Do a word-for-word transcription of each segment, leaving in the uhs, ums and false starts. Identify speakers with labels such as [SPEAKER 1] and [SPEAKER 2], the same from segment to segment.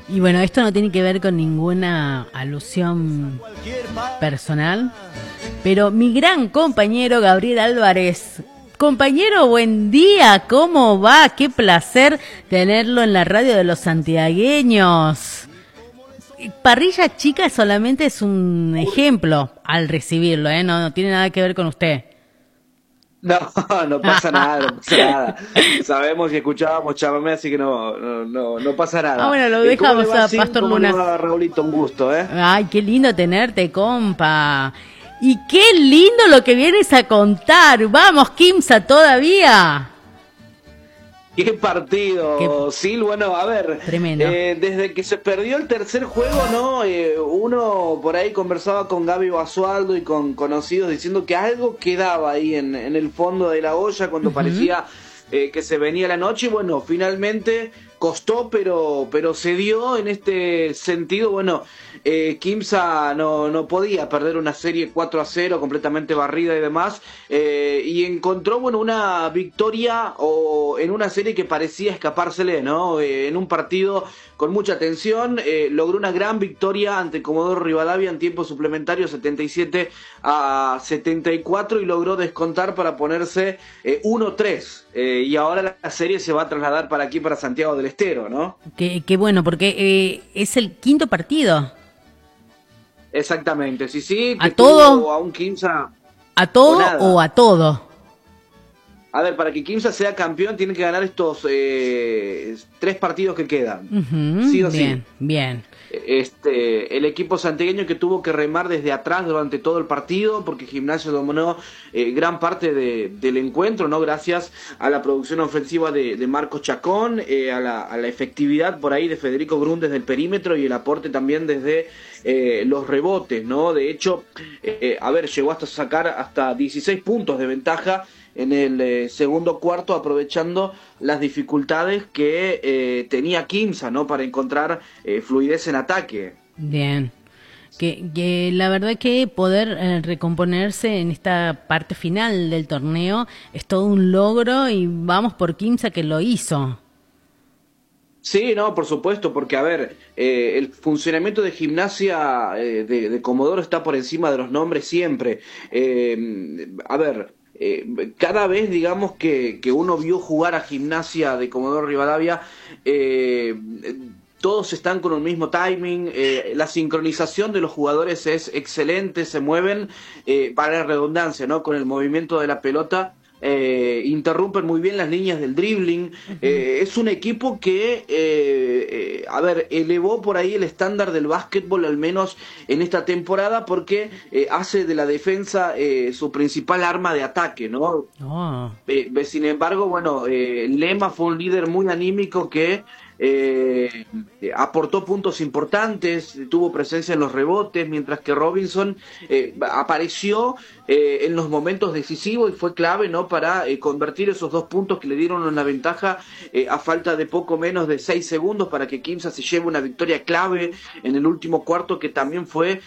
[SPEAKER 1] Y bueno, esto no tiene que ver con ninguna alusión personal, pero mi gran compañero Gabriel Álvarez. Compañero, buen día, ¿cómo va? Qué placer tenerlo en la radio de los santiagueños. Parrilla Chica solamente es un ejemplo al recibirlo, ¿eh? No, no tiene nada que ver con usted.
[SPEAKER 2] No, no pasa nada, no pasa nada. Sabemos y escuchábamos Chamamé, así que no, no, no, no pasa
[SPEAKER 1] Ah,
[SPEAKER 2] nada.
[SPEAKER 1] bueno, lo
[SPEAKER 2] Eh, ¿Cómo le
[SPEAKER 1] dejamos
[SPEAKER 2] va,
[SPEAKER 1] a
[SPEAKER 2] Sin?
[SPEAKER 1] Pastor
[SPEAKER 2] ¿Cómo le
[SPEAKER 1] Luna.
[SPEAKER 2] va, Raulito? Un gusto, ¿eh?
[SPEAKER 1] Ay, qué lindo tenerte, compa. Y qué lindo lo que vienes a contar. Vamos, Quimsa, todavía.
[SPEAKER 2] Qué partido,
[SPEAKER 1] Qué...
[SPEAKER 2] Sil. Bueno, a ver,
[SPEAKER 1] Tremendo.
[SPEAKER 2] Eh, desde que se perdió el tercer juego, ¿no? Eh, uno por ahí conversaba con Gaby Basualdo y con conocidos diciendo que algo quedaba ahí en, en el fondo de la olla cuando
[SPEAKER 1] Uh-huh.
[SPEAKER 2] parecía eh, que se venía la noche. Y bueno, finalmente costó, pero, pero se dio en este sentido. Bueno, eh, Quimsa no, no podía perder una serie cuatro a cero completamente barrida y demás, eh, y encontró, bueno, una victoria o en una serie que parecía escapársele, ¿no? Eh, en un partido con mucha tensión, eh, logró una gran victoria ante Comodoro Rivadavia en tiempo suplementario, setenta y siete a setenta y cuatro, y logró descontar para ponerse eh, uno tres, eh, y ahora la serie se va a trasladar para aquí, para Santiago del Estero, ¿no?
[SPEAKER 1] Qué, qué bueno, porque eh, es el quinto partido.
[SPEAKER 2] Exactamente, sí, sí,
[SPEAKER 1] ¿A
[SPEAKER 2] que
[SPEAKER 1] todo?
[SPEAKER 2] tuvo a un Quimsa
[SPEAKER 1] ¿A
[SPEAKER 2] o
[SPEAKER 1] todo
[SPEAKER 2] nada.
[SPEAKER 1] o a todo?
[SPEAKER 2] A ver, para que Quimsa sea campeón tiene que ganar estos eh, tres partidos que quedan.
[SPEAKER 1] Uh-huh.
[SPEAKER 2] Sí o sí.
[SPEAKER 1] Bien, bien.
[SPEAKER 2] Este, el equipo santiagueño que tuvo que remar desde atrás durante todo el partido, porque Gimnasia dominó eh, gran parte de, del encuentro, ¿no? Gracias a la producción ofensiva de, de Marcos Chacón, eh, a, la, a la efectividad por ahí de Federico Grún desde el perímetro y el aporte también desde eh, los rebotes, ¿no? De hecho, eh, a ver, llegó hasta sacar hasta dieciséis puntos de ventaja en el eh, segundo cuarto, aprovechando las dificultades que eh, tenía Quimsa, ¿no? Para encontrar eh, fluidez en ataque.
[SPEAKER 1] Bien. Que, que la verdad que poder eh, recomponerse en esta parte final del torneo es todo un logro y vamos por Quimsa que lo hizo.
[SPEAKER 2] Sí, no, por supuesto, porque a ver, eh, el funcionamiento de Gimnasia eh, de, de Comodoro está por encima de los nombres siempre. Eh, a ver, eh, cada vez, digamos, que, que uno vio jugar a Gimnasia de Comodoro Rivadavia, eh, todos están con un mismo timing, eh, la sincronización de los jugadores es excelente, se mueven, eh, para la redundancia, ¿no? Con el movimiento de la pelota. Eh, interrumpen muy bien las líneas del dribbling. Uh-huh. Eh, es un equipo que, eh, eh, a ver, elevó por ahí el estándar del básquetbol, al menos en esta temporada, porque eh, hace de la defensa eh, su principal arma de ataque, ¿no?
[SPEAKER 1] Oh.
[SPEAKER 2] Eh, sin embargo, bueno, eh, Lema fue un líder muy anímico que Eh, aportó puntos importantes, tuvo presencia en los rebotes, mientras que Robinson eh, apareció eh, en los momentos decisivos y fue clave, ¿no? Para eh, convertir esos dos puntos que le dieron una ventaja eh, a falta de poco menos de seis segundos para que Quimsa se lleve una victoria clave en el último cuarto, que también fue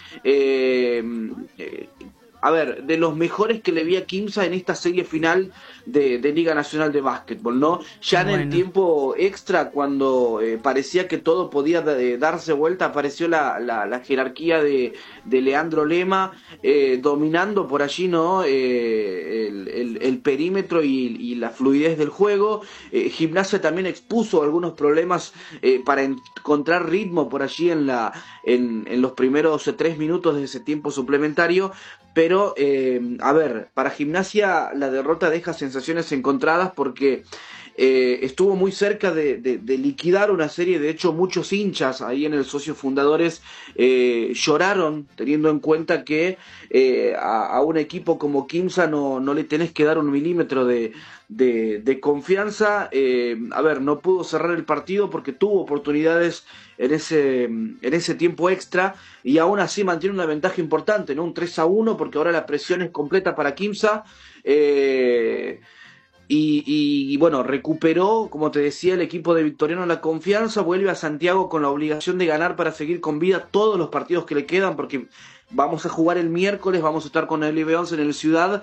[SPEAKER 2] eh, eh, a ver, de los mejores que le vi a Quimsa en esta serie final de, de Liga Nacional de Básquetbol, ¿no? Ya bueno. En el tiempo extra, cuando eh, parecía que todo podía de, darse vuelta, apareció la, la, la jerarquía de, de Leandro Lema, eh, dominando por allí, ¿no? Eh, el, el, el perímetro y, y la fluidez del juego. Eh, Gimnasia también expuso algunos problemas eh, para encontrar ritmo por allí en, la, en, en los primeros tres minutos de ese tiempo suplementario. Pero, eh, a ver, para Gimnasia la derrota deja sensaciones encontradas porque eh, estuvo muy cerca de, de, de liquidar una serie. De hecho, muchos hinchas ahí en el Socios Fundadores eh, lloraron, teniendo en cuenta que eh, a, a un equipo como Quimsa no, no le tenés que dar un milímetro de, de, de confianza. Eh, a ver, no pudo cerrar el partido porque tuvo oportunidades en ese, en ese tiempo extra, y aún así mantiene una ventaja importante, ¿no? Un tres a uno, porque ahora la presión es completa para Quimsa. Eh, y, y, y bueno, recuperó, como te decía, el equipo de Victoriano la confianza, vuelve a Santiago con la obligación de ganar para seguir con vida todos los partidos que le quedan, porque vamos a jugar el miércoles, vamos a estar con el I B once en el Ciudad,